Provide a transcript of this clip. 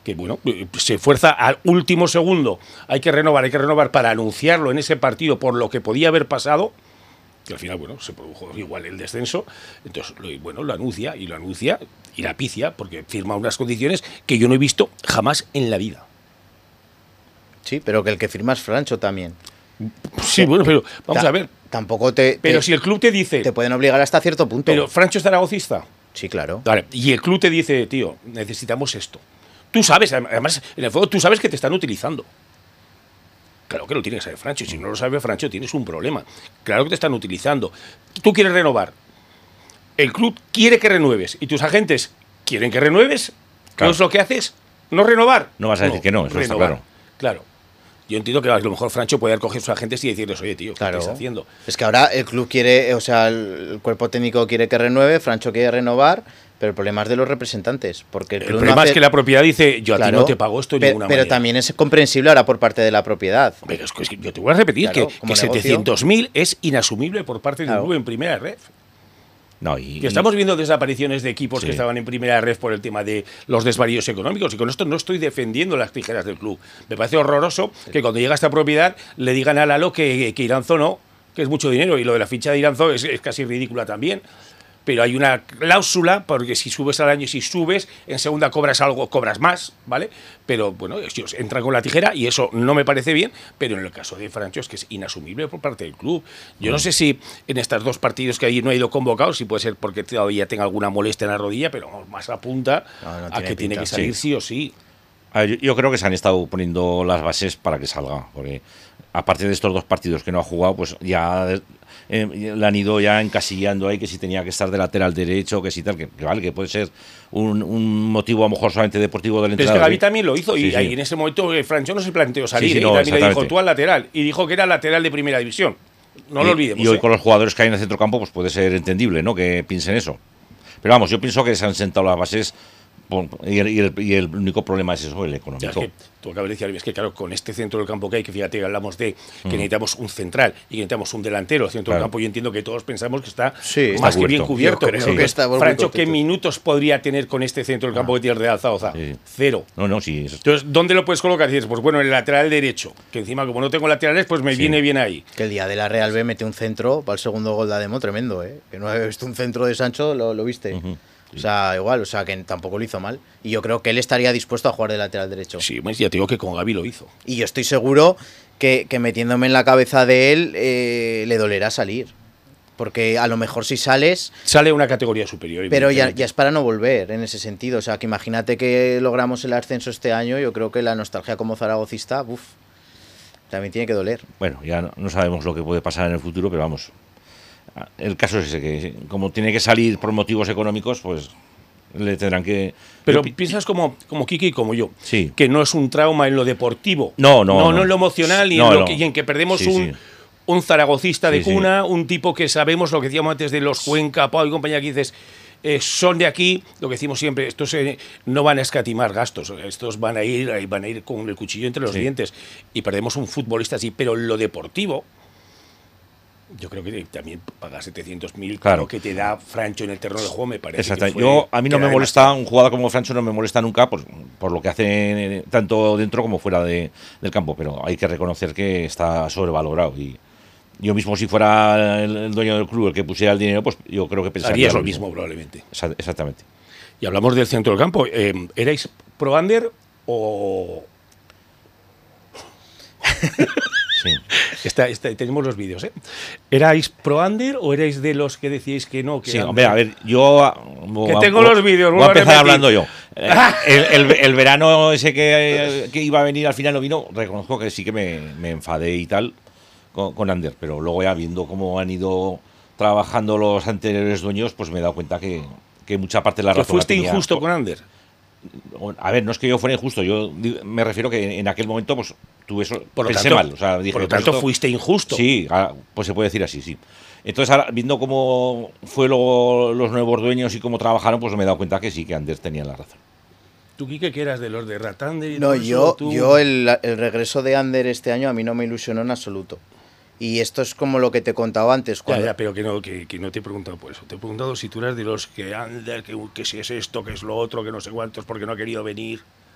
que bueno, se fuerza al último segundo, hay que renovar para anunciarlo en ese partido por lo que podía haber pasado, que al final, bueno, se produjo igual el descenso, entonces, bueno, lo anuncia y la picia, porque firma unas condiciones que yo no he visto jamás en la vida. Sí, pero que el que firma es Francho también. Sí, bueno, pero vamos a ver. Tampoco Pero si el club te dice... Te pueden obligar hasta cierto punto. Pero Francho es zaragocista. Sí, claro. Vale, y el club te dice, tío, necesitamos esto. Tú sabes, además, en el fondo tú sabes que te están utilizando. Claro que lo tiene que saber Francho. Si no lo sabe Francho, tienes un problema. Claro que te están utilizando. Tú quieres renovar. El club quiere que renueves. Y tus agentes quieren que renueves. Claro. ¿Qué es lo que haces? ¿No renovar? No vas a decir que no, eso está claro. Claro. Yo entiendo que a lo mejor Francho puede haber cogido a sus agentes y decirles, oye, tío, ¿qué estás haciendo? Es que ahora el club quiere, o sea, el cuerpo técnico quiere que renueve, Francho quiere renovar, pero el problema es de los representantes. Porque el problema es que la propiedad dice, yo a ti no te pago esto de ninguna manera. Pero también es comprensible ahora por parte de la propiedad. Pero es que yo te voy a repetir que 700.000 es inasumible por parte del club en primera red. No, que estamos viendo desapariciones de equipos que estaban en primera red por el tema de los desvaríos económicos, y con esto no estoy defendiendo las tijeras del club. Me parece horroroso que cuando llega esta propiedad le digan a Lalo que Iranzo no, que es mucho dinero, y lo de la ficha de Iranzo es casi ridícula también. Pero hay una cláusula, porque si subes al año, si subes, en segunda cobras algo, cobras más, ¿vale? Pero bueno, ellos entran con la tijera y eso no me parece bien, pero en el caso de Francho es que es inasumible por parte del club. Yo no sé si en estos dos partidos que ahí no ha ido convocado, si puede ser porque todavía tenga alguna molestia en la rodilla, pero más apunta a que tiene que salir sí o sí. Yo creo que se han estado poniendo las bases para que salga, porque aparte de estos dos partidos que no ha jugado, pues ya... le han ido ya encasillando ahí que si tenía que estar de lateral derecho, que si tal, que vale, que puede ser un motivo a lo mejor solamente deportivo del entrenador. Pero es que Gavi también lo hizo y ahí en ese momento Francho no se planteó salir, y también le dijo tú al lateral, y dijo que era lateral de primera división. No lo olvidemos. Y hoy con los jugadores que hay en el centrocampo pues puede ser entendible, ¿no?, que piensen eso. Pero vamos, yo pienso que se han sentado las bases. Y el único problema es eso, el económico. Es que tú acabas de decir, es que claro, con este centro del campo que hay, que fíjate, hablamos de que necesitamos un central y que necesitamos un delantero, el centro del campo, yo entiendo que todos pensamos que está más que bien cubierto. Francho, ¿qué minutos podría tener con este centro del campo que tiene el Real Zaragoza? Cero. Sí. Entonces, ¿dónde lo puedes colocar? Dices, pues bueno, en el lateral derecho, que encima como no tengo laterales, pues me viene bien ahí. Que el día de la Real B mete un centro para el segundo gol de Ademo tremendo, que no había visto un centro de Sancho, lo viste. O sea, igual, o sea, que tampoco lo hizo mal. Y yo creo que él estaría dispuesto a jugar de lateral derecho. Sí, pues ya te digo que con Gavi lo hizo. Y yo estoy seguro que metiéndome en la cabeza de él, le dolerá salir. Porque a lo mejor si sales... Sale una categoría superior. Pero ya es para no volver en ese sentido. O sea, que imagínate que logramos el ascenso este año, yo creo que la nostalgia como zaragocista, también tiene que doler. Bueno, ya no sabemos lo que puede pasar en el futuro, pero vamos... El caso es ese, que como tiene que salir por motivos económicos, pues le tendrán que... Pero piensas como Kiki y como yo, sí, que no es un trauma en lo deportivo. No en lo emocional y en que perdemos un zaragocista de cuna, un tipo que sabemos lo que decíamos antes de los Cuenca, Pau y compañía, que dices... son de aquí, lo que decimos siempre, estos no van a escatimar gastos, estos van a ir con el cuchillo entre los dientes, y perdemos un futbolista así, pero en lo deportivo... Yo creo que también pagar 700.000, claro, que te da Francho en el terreno de juego, me parece. Exacto. A mí no me molesta, un jugador como Francho no me molesta nunca por lo que hace tanto dentro como fuera del campo, pero hay que reconocer que está sobrevalorado. Y yo mismo, si fuera el dueño del club el que pusiera el dinero, pues yo creo que pensaría lo mismo probablemente. Exactamente. Y hablamos del centro del campo. ¿Erais pro-under o...? Sí. Tenemos los vídeos, ¿eh? ¿Erais pro-under o erais de los que decíais que no? Que sí, hombre, a ver, yo... Que tengo los vídeos, voy a empezar hablando yo. El verano ese que iba a venir, al final no vino, reconozco que sí que me enfadé y tal con Ander, pero luego ya viendo cómo han ido trabajando los anteriores dueños, pues me he dado cuenta que mucha parte de la razón... ¿Fuiste injusto con Ander? A ver, no es que yo fuera injusto, yo me refiero que en aquel momento pues tuve eso, pensé mal, o sea, dije, por lo tanto fuiste injusto. Sí, pues se puede decir así, sí. Entonces ahora, viendo cómo fue los nuevos dueños y cómo trabajaron, pues me he dado cuenta que sí, que Ander tenía la razón. ¿Tú, Quique, que eras de los de Ratander? Y no, yo el regreso de Ander este año a mí no me ilusionó en absoluto. Y esto es como lo que te contaba antes. Pero que no te he preguntado por eso. Te he preguntado si tú eras de los que Ander, que si es esto, que es lo otro, que no sé cuántos, porque no ha querido venir.